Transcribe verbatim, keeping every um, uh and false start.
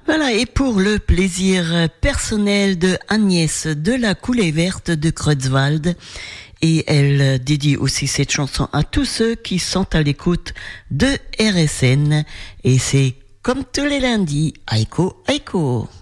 Voilà, et pour le plaisir personnel de Agnès de la Coulée Verte de Creutzwald, et elle dédie aussi cette chanson à tous ceux qui sont à l'écoute de R S N, et c'est comme tous les lundis, Aiko Aiko.